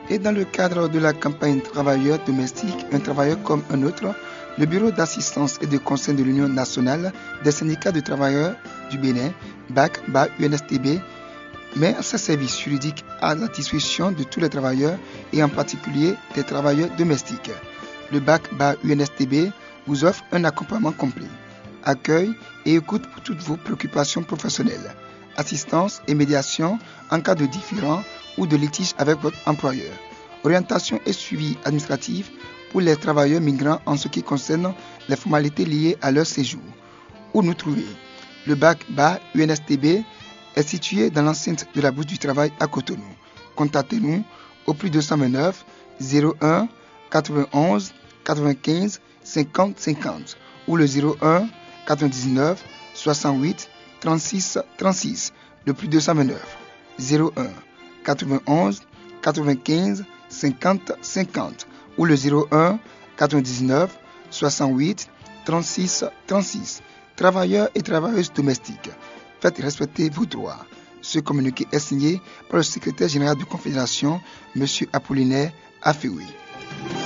Et dans le cadre de la campagne Travailleurs domestiques, un travailleur comme un autre, le Bureau d'assistance et de conseil de l'Union nationale des syndicats de travailleurs du Bénin, BAC-UNSTB, met ses services juridiques à la disposition de tous les travailleurs et en particulier des travailleurs domestiques. Le BAC-UNSTB vous offre un accompagnement complet, accueil et écoute pour toutes vos préoccupations professionnelles, assistance et médiation en cas de différend ou de litige avec votre employeur, orientation et suivi administratif pour les travailleurs migrants en ce qui concerne les formalités liées à leur séjour. Où nous trouver? Le BAC-UNSTB est situé dans l'enceinte de la Bourse du Travail à Cotonou. Contactez-nous au plus 229 01 91 95 50 50 ou le 01 99 68 36 36, le plus 229 01 91 95 50 50 ou le 01 99 68 36 36. Travailleurs et travailleuses domestiques, faites respecter vos droits. Ce communiqué est signé par le secrétaire général de Confédération, M. Apollinaire Afeoui.